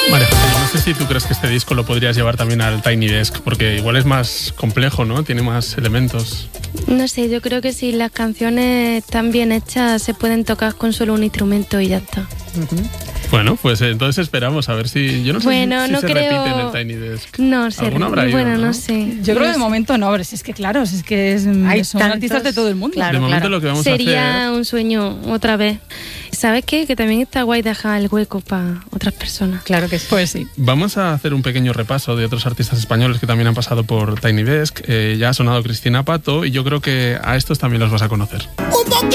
María José, no sé si tú crees que este disco lo podrías llevar también al Tiny Desk, porque igual es más complejo, ¿no? Tiene más elementos. No sé, yo creo que si las canciones están bien hechas se pueden tocar con solo un instrumento y ya está. Bueno, pues entonces esperamos a ver si... Yo no sé si no se creo... repite en el Tiny Desk. No sé. Bueno, no sé. Yo creo que de momento no, pero si es que claro, si es que son artistas de todo el mundo. Claro, de momento lo que vamos a hacer... Sería un sueño otra vez. ¿Sabes qué? Que también está guay dejar el hueco para otras personas. Claro que sí. Pues sí. Vamos a hacer un pequeño repaso de otros artistas españoles que también han pasado por Tiny Desk. Ya ha sonado Cristina Pato y yo creo que a estos también los vas a conocer. Un poquito